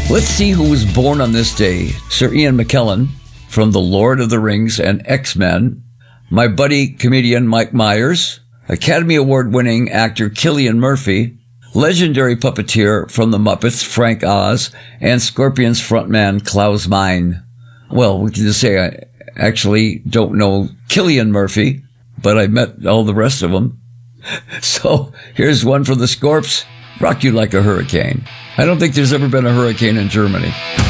Let's see who was born on this day. Sir Ian McKellen from The Lord of the Rings and X-Men. My buddy comedian Mike Myers. Academy Award-winning actor Cillian Murphy. Legendary puppeteer from The Muppets, Frank Oz. And Scorpions frontman Klaus Meine. Well, we can just say I actually don't know Cillian Murphy, but I met all the rest of them. So here's one from the Scorps. Rock You Like a Hurricane. I don't think there's ever been a hurricane in Germany.